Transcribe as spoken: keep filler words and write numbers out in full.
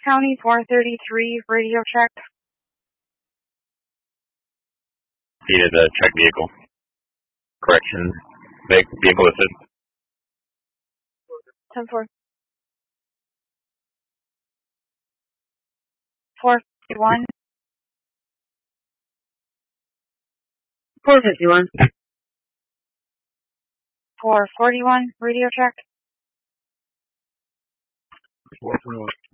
County four thirty-three, radio check. Needed a check vehicle. Correction. Vehicle listed. ten four. four fifty-one. four fifty-one. four forty-one, radio check. four forty-one.